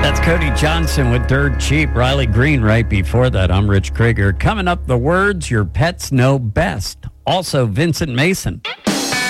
That's Cody Johnson with Dirt Cheap. Riley Green right before that. I'm Rich Krieger. Coming up, the words your pets know best. Also, Vincent Mason.